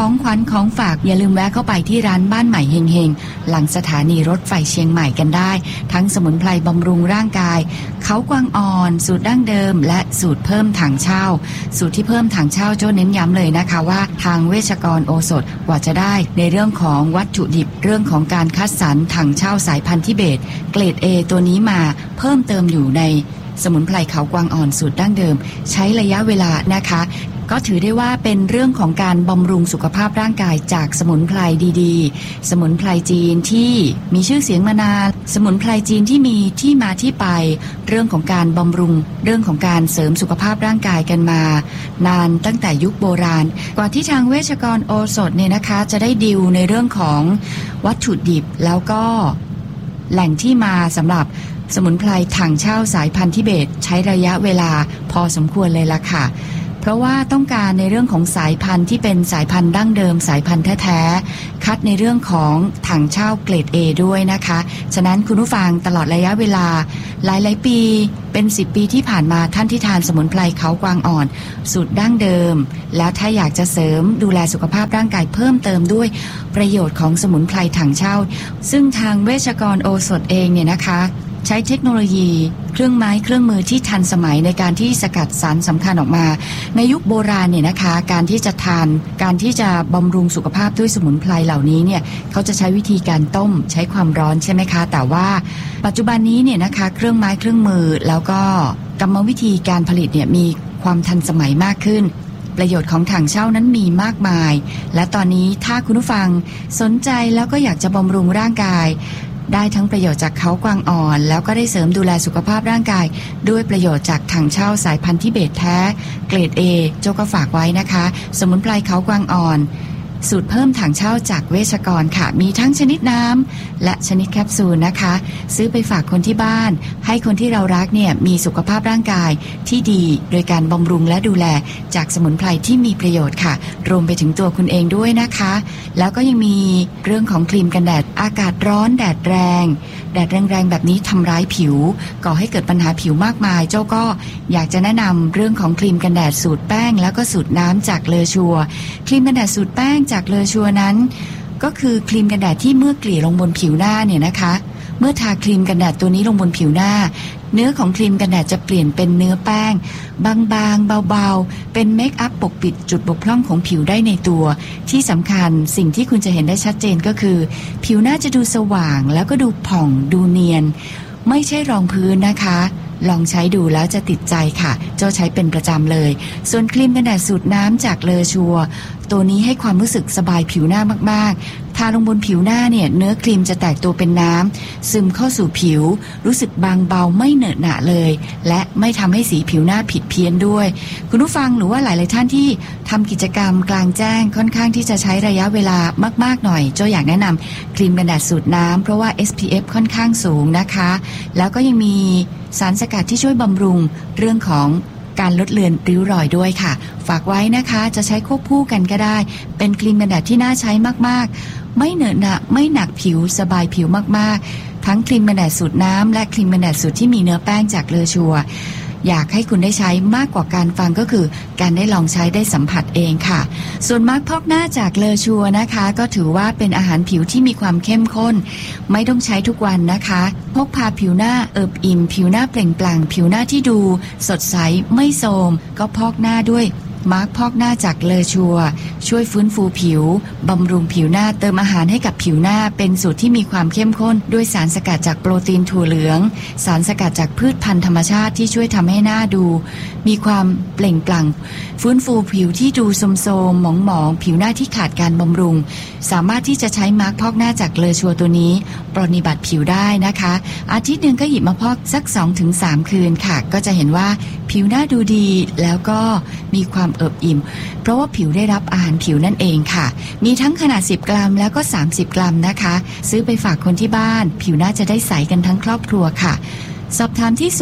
ของขวัญของฝากอย่าลืมแวะเข้าไปที่ร้านบ้านใหม่เฮงๆหลังสถานีรถไฟเชียงใหม่กันได้ทั้งสมุนไพรบำรุงร่างกายเขากวางอ่อนสูตรดั้งเดิมและสูตรเพิ่มถังเช่าสูตรที่เพิ่มถังเช่าโจ้เน้นย้ำเลยนะคะว่าทางเวชกรโอสถกว่าจะได้ในเรื่องของวัตถุดิบเรื่องของการคัดสรรถังเช่าสายพันธุ์ทิเบตเกรด A ตัวนี้มาเพิ่มเติมอยู่ในสมุนไพรเขากวางอ่อนสูตรดั้งเดิมใช้ระยะเวลานะคะก็ถือได้ว่าเป็นเรื่องของการบำรุงสุขภาพร่างกายจากสมุนไพรดีๆสมุนไพรจีนที่มีชื่อเสียงมานานสมุนไพรจีนที่มีที่มาที่ไปเรื่องของการบำรุงเรื่องของการเสริมสุขภาพร่างกายกันมานานตั้งแต่ยุคโบราณกว่าที่ทางเวชกรโอสถเนี่ยนะคะจะได้ดิวในเรื่องของวัตถุดิบแล้วก็แหล่งที่มาสำหรับสมุนไพรถังเช่าสายพันธุ์ทิเบตใช้ระยะเวลาพอสมควรเลยล่ะค่ะเพราะว่าต้องการในเรื่องของสายพันธุ์ที่เป็นสายพันธุ์ดั้งเดิมสายพันธุ์แท้ๆคัดในเรื่องของถังเช่าเกรด A ด้วยนะคะฉะนั้นคุณผู้ฟังตลอดระยะเวลาหลายๆปีเป็น10ปีที่ผ่านมาท่านที่ทานสมุนไพรเขากวางอ่อนสูตรดั้งเดิมแล้วถ้าอยากจะเสริมดูแลสุขภาพร่างกายเพิ่มเติมด้วยประโยชน์ของสมุนไพรถังเช่าซึ่งทางเวชกรโอสถเองเนี่ยนะคะใช้เทคโนโลยีเครื่องไม้เครื่องมือที่ทันสมัยในการที่สกัดสารสำคัญออกมาในยุคโบราณเนี่ยนะคะการที่จะทานการที่จะบำรุงสุขภาพด้วยสมุนไพรเหล่านี้เนี่ยเขาจะใช้วิธีการต้มใช้ความร้อนใช่ไหมคะแต่ว่าปัจจุบันนี้เนี่ยนะคะเครื่องไม้เครื่องมือแล้วก็กรรมวิธีการผลิตเนี่ยมีความทันสมัยมากขึ้นประโยชน์ของถังเช่านั้นมีมากมายและตอนนี้ถ้าคุณผู้ฟังสนใจแล้วก็อยากจะบำรุงร่างกายได้ทั้งประโยชน์จากเขากวางอ่อนแล้วก็ได้เสริมดูแลสุขภาพร่างกายด้วยประโยชน์จากถังเช่าสายพันธุ์ทิเบตแท้เกรด A โจก็ฝากไว้นะคะสมุนไพรเขากวางอ่อนสูตรเพิ่มถังเช่าจากเวชกรค่ะมีทั้งชนิดน้ำและชนิดแคปซูลนะคะซื้อไปฝากคนที่บ้านให้คนที่เรารักเนี่ยมีสุขภาพร่างกายที่ดีโดยการบำรุงและดูแลจากสมุนไพรที่มีประโยชน์ค่ะรวมไปถึงตัวคุณเองด้วยนะคะแล้วก็ยังมีเรื่องของครีมกันแดดอากาศร้อนแดดแรงแบบนี้ทำร้ายผิวก่อให้เกิดปัญหาผิวมากมายเจ้าก็อยากจะแนะนำเรื่องของครีมกันแดดสูตรแป้งแล้วก็สูตรน้ำจากเลอชัวครีมกันแดดสูตรแป้งจากเลอชัวนั้นก็คือครีมกันแดดที่เมื่อเกลี่ยลงบนผิวหน้าเนี่ยนะคะเมื่อทาครีมกันแดดตัวนี้ลงบนผิวหน้าเนื้อของครีมกันแดดจะเปลี่ยนเป็นเนื้อแป้งบางๆเบาๆเป็นเมคอัพปกปิดจุดบกพร่องของผิวได้ในตัวที่สำคัญสิ่งที่คุณจะเห็นได้ชัดเจนก็คือผิวหน้าจะดูสว่างแล้วก็ดูผ่องดูเนียนไม่ใช่รองพื้นนะคะลองใช้ดูแล้วจะติดใจค่ะเจ้าใช้เป็นประจำเลยส่วนครีมกันแดดสูตรน้ำจากเลอชัวตัวนี้ให้ความรู้สึกสบายผิวหน้ามากๆทาลงบนผิวหน้าเนี่ยเนื้อครีมจะแตกตัวเป็นน้ำซึมเข้าสู่ผิวรู้สึกบางเบาไม่เหนอะหนะเลยและไม่ทำให้สีผิวหน้าผิดเพี้ยนด้วยคุณผู้ฟังหรือว่าหลายๆท่านที่ทำกิจกรรมกลางแจ้งค่อนข้างที่จะใช้ระยะเวลามากๆหน่อยเจ้าอยากแนะนำครีมกันแดดสูตรน้ำเพราะว่า SPF ค่อนข้างสูงนะคะแล้วก็ยังมีสารสกัดที่ช่วยบำรุงเรื่องของการลดเลือนริ้วรอยด้วยค่ะฝากไว้นะคะจะใช้ควบคู่กันก็ได้เป็นครีมกันแดดที่น่าใช้มากๆไม่เหนอะหนะไม่หนักผิวสบายผิวมากๆทั้งครีมกันแดดสูตรน้ำและครีมกันแดดสูตรที่มีเนื้อแป้งจากเลอชัวอยากให้คุณได้ใช้มากกว่าการฟังก็คือการได้ลองใช้ได้สัมผัสเองค่ะส่วนมาร์คพอกหน้าจากเลอชัวนะคะก็ถือว่าเป็นอาหารผิวที่มีความเข้มข้นไม่ต้องใช้ทุกวันนะคะพกพาผิวหน้าเอิบอิ่มผิวหน้าเปล่งปลั่งผิวหน้าที่ดูสดใสไม่โทรมก็พอกหน้าด้วยมาร์คพอกหน้าจากเลอชัวช่วยฟื้นฟูผิวบำรุงผิวหน้าเติมอาหารให้กับผิวหน้าเป็นสูตรที่มีความเข้มข้นด้วยสารสกัดจากโปรตีนถั่วเหลืองสารสกัดจากพืชพันธุ์ธรรมชาติที่ช่วยทำให้หน้าดูมีความเปล่งปลั่งฟื้นฟูผิวที่ดูโทรมๆหมองๆผิวหน้าที่ขาดการบำรุงสามารถที่จะใช้มาร์คพอกหน้าจากเลอชัวตัวนี้ปรนนิบัติผิวได้นะคะอาทิตย์หนึ่งก็หยิบมาพอกสัก 2-3 คืนค่ะก็จะเห็นว่าผิวหน้าดูดีแล้วก็มีความเอิบอิ่มเพราะว่าผิวได้รับอาหารผิวนั่นเองค่ะมีทั้งขนาด10 กรัมแล้วก็30 กรัมนะคะซื้อไปฝากคนที่บ้านผิวหน้าจะได้ใสกันทั้งครอบครัวค่ะสอบถามที่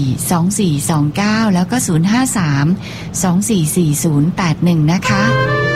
053-242429แล้วก็053-244081นะคะ